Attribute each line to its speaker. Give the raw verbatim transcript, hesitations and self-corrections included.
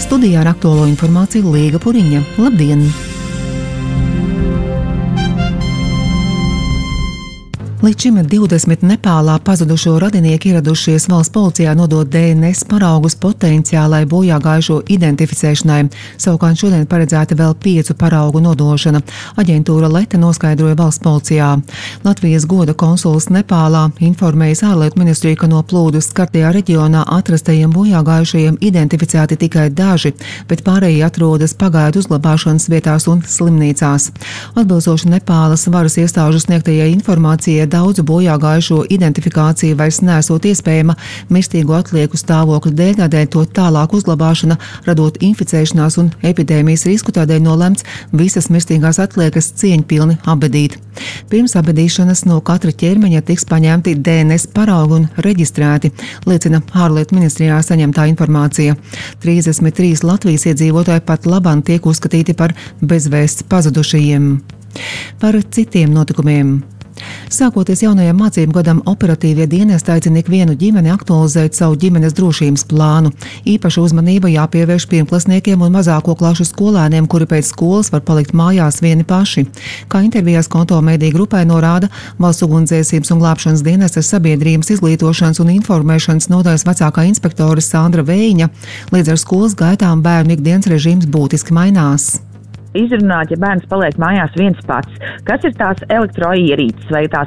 Speaker 1: Studijā ar aktuālo informāciju Līga Puriņa. Labdien! Līdz šim divdesmit Nepālā pazudušo radinieki ieradušies valsts policijā nodot D N S paraugus potenciālai bojāgājušo identificēšanai. Savukārt šodien paredzēta vēl piecu paraugu nodošana. Aģentūra Leta noskaidroja valsts policijā. Latvijas goda konsuls Nepālā informējis ārlietu ministriju, ka no plūdus skartajā reģionā atrastajiem bojāgājušajiem identificēti tikai daži, bet pārējie atrodas pagaidu uzglabāšanas vietās un slimnīcās. Atbilstoši Nepālas varas iestāžu sniegtajai informācijai, daudzu bojāgājušo identifikācija vairs nesot iespējama mirstīgo atlieku stāvokļa dēļ, tādēļ to tālāk uzglabāšana, radot inficēšanās un epidēmijas risku, tādēļ nolemts visas mirstīgās atliekas cieņpilni apbedīt. Pirms apbedīšanas no katra ķermeņa tiks paņemti D N S paraugi un reģistrēti, liecina ārlietu ministrijā saņemtā informācija. trīsdesmit trīs Latvijas iedzīvotāji pat labam tiek uzskatīti par bezvēsts pazudušajiem. Par citiem notikumiem. Sākoties jaunajam mācību gadam, operatīvie dienesti aicina ikvienu ģimeni aktualizēt savu ģimenes drošības plānu. Īpaša uzmanība jāpievērš pirmklasniekiem un mazāko klašu skolēniem, kuri pēc skolas var palikt mājās vieni paši. Kā intervijās Konto mediju grupai norāda Valsts ugunsdzēsības un glābšanas dienestes sabiedrības izglītošanas un informēšanas nodaļas vecākā inspektore Sandra Vējiņa, līdz ar skolas gaitām bērnu ikdienas režīms būtiski mainās.
Speaker 2: Izrunāt, ja bērns paliek mājās viens pats, kas ir tās elektroierīces vai tās